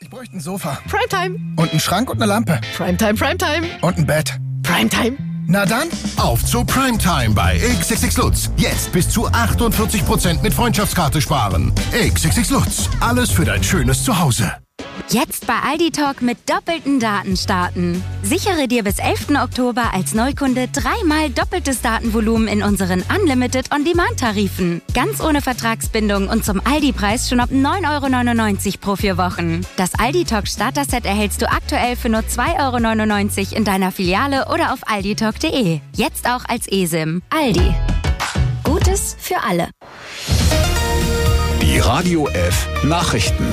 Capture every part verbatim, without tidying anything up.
Ich bräuchte ein Sofa. Primetime. Und einen Schrank und eine Lampe. Primetime, Primetime. Und ein Bett. Primetime. Na dann, auf zu Primetime bei X X X Lutz. Jetzt bis zu achtundvierzig Prozent mit Freundschaftskarte sparen. X X X Lutz. Alles für dein schönes Zuhause. Jetzt bei Aldi Talk mit doppelten Daten starten. Sichere dir bis elften Oktober als Neukunde dreimal doppeltes Datenvolumen in unseren Unlimited On-Demand-Tarifen. Ganz ohne Vertragsbindung und zum Aldi-Preis schon ab neun Euro neunundneunzig pro vier Wochen. Das Aldi Talk Starter-Set erhältst du aktuell für nur zwei Euro neunundneunzig in deiner Filiale oder auf alditalk punkt de. Jetzt auch als eSIM. Aldi. Gutes für alle. Die Radio F Nachrichten.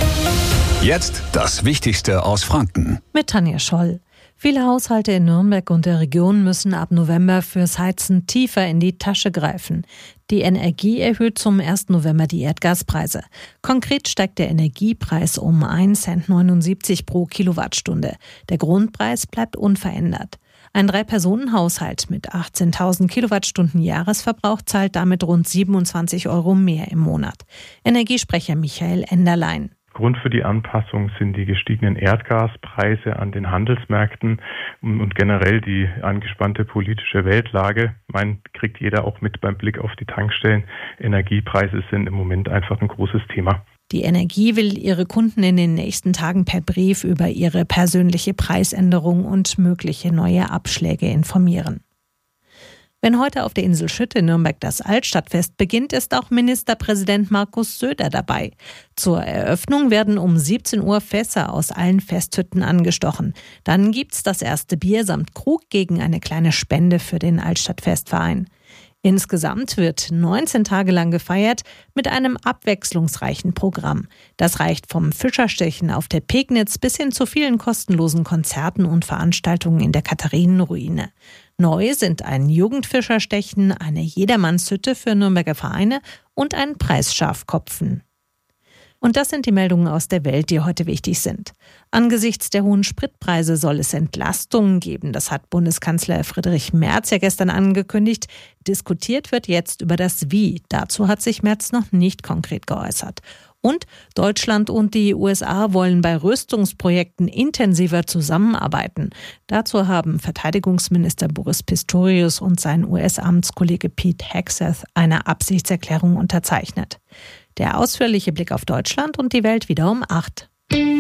Jetzt das Wichtigste aus Franken. Mit Tanja Scholl. Viele Haushalte in Nürnberg und der Region müssen ab November fürs Heizen tiefer in die Tasche greifen. Die N R G erhöht zum ersten November die Erdgaspreise. Konkret steigt der Energiepreis um ein Cent neunundsiebzig pro Kilowattstunde. Der Grundpreis bleibt unverändert. Ein Drei-Personen-Haushalt mit achtzehntausend Kilowattstunden Jahresverbrauch zahlt damit rund siebenundzwanzig Euro mehr im Monat. Energiesprecher Michael Enderlein. Grund für die Anpassung sind die gestiegenen Erdgaspreise an den Handelsmärkten und generell die angespannte politische Weltlage. Ich meine, kriegt jeder auch mit beim Blick auf die Tankstellen. Energiepreise sind im Moment einfach ein großes Thema. Die Energie will ihre Kunden in den nächsten Tagen per Brief über ihre persönliche Preisänderung und mögliche neue Abschläge informieren. Wenn heute auf der Insel Schütt in Nürnberg das Altstadtfest beginnt, ist auch Ministerpräsident Markus Söder dabei. Zur Eröffnung werden um siebzehn Uhr Fässer aus allen Festhütten angestochen. Dann gibt's das erste Bier samt Krug gegen eine kleine Spende für den Altstadtfestverein. Insgesamt wird neunzehn Tage lang gefeiert mit einem abwechslungsreichen Programm. Das reicht vom Fischerstechen auf der Pegnitz bis hin zu vielen kostenlosen Konzerten und Veranstaltungen in der Katharinenruine. Neu sind ein Jugendfischerstechen, eine Jedermannshütte für Nürnberger Vereine und ein Preisschafkopfen. Und das sind die Meldungen aus der Welt, die heute wichtig sind. Angesichts der hohen Spritpreise soll es Entlastungen geben. Das hat Bundeskanzler Friedrich Merz ja gestern angekündigt. Diskutiert wird jetzt über das Wie. Dazu hat sich Merz noch nicht konkret geäußert. Und Deutschland und die U S A wollen bei Rüstungsprojekten intensiver zusammenarbeiten. Dazu haben Verteidigungsminister Boris Pistorius und sein U S-Amtskollege Pete Hegseth eine Absichtserklärung unterzeichnet. Der ausführliche Blick auf Deutschland und die Welt wieder um acht.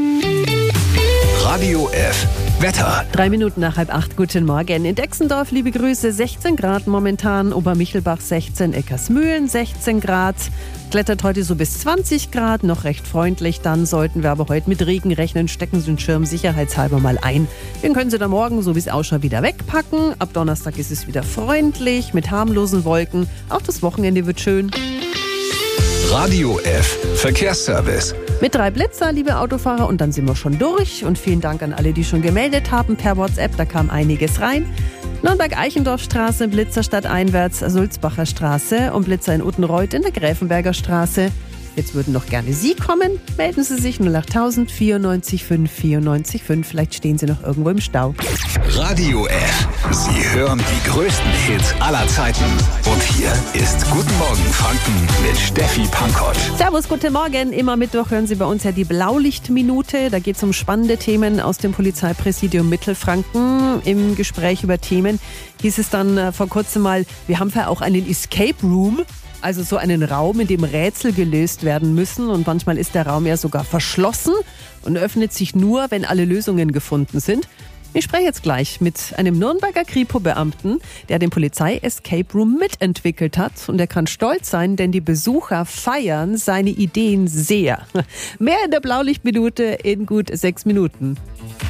Radio F Wetter. Drei Minuten nach halb acht. Guten Morgen. In Dexendorf, liebe Grüße, sechzehn Grad momentan. Obermichelbach sechzehn, Eckersmühlen sechzehn Grad. Klettert heute so bis zwanzig Grad, noch recht freundlich. Dann sollten wir aber heute mit Regen rechnen. Stecken Sie den Schirm sicherheitshalber mal ein. Den können Sie dann morgen, so wie es ausschaut, wieder wegpacken. Ab Donnerstag ist es wieder freundlich mit harmlosen Wolken. Auch das Wochenende wird schön. Radio F Verkehrsservice. Mit drei Blitzer, liebe Autofahrer, und dann sind wir schon durch. Und vielen Dank an alle, die schon gemeldet haben per WhatsApp, da kam einiges rein. Nürnberg-Eichendorff-Straße, Blitzer stadteinwärts, Sulzbacher Straße und Blitzer in Uttenreuth in der Gräfenberger Straße. Jetzt würden noch gerne Sie kommen. Melden Sie sich null acht tausend vierundneunzig fünf vierundneunzig fünf. Vielleicht stehen Sie noch irgendwo im Stau. Radio F. Sie hören die größten Hits aller Zeiten. Und hier ist Guten Morgen Franken mit Steffi Pankott. Servus, guten Morgen. Immer Mittwoch hören Sie bei uns ja die Blaulichtminute. Da geht es um spannende Themen aus dem Polizeipräsidium Mittelfranken. Im Gespräch über Themen hieß es dann äh, vor kurzem mal, wir haben ja auch einen Escape Room. Also so einen Raum, in dem Rätsel gelöst werden müssen, und manchmal ist der Raum ja sogar verschlossen und öffnet sich nur, wenn alle Lösungen gefunden sind. Ich spreche jetzt gleich mit einem Nürnberger Kripo-Beamten, der den Polizei-Escape Room mitentwickelt hat, und er kann stolz sein, denn die Besucher feiern seine Ideen sehr. Mehr in der Blaulichtminute in gut sechs Minuten.